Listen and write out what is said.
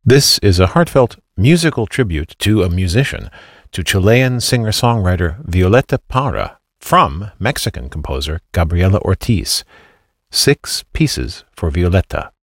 This is a heartfelt musical tribute to a musician, to Chilean singer-songwriter Violeta Parra, from Mexican composer Gabriela Ortiz. 6 pieces for Violeta.